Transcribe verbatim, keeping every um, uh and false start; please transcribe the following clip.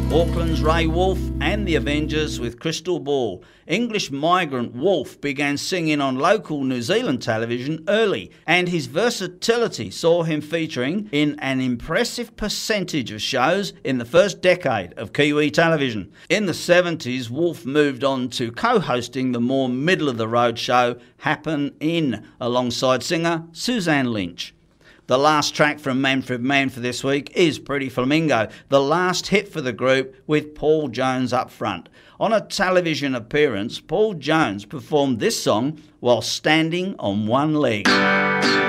Auckland's Ray Wolf and the Avengers with Crystal Ball. English migrant Wolf began singing on local New Zealand television early, and his versatility saw him featuring in an impressive percentage of shows in the first decade of Kiwi television. In the seventies, Wolf moved on to co-hosting the more middle-of-the-road show Happen In, alongside singer Suzanne Lynch. The last track from Manfred Mann for this week is Pretty Flamingo, the last hit for the group with Paul Jones up front. On a television appearance, Paul Jones performed this song while standing on one leg.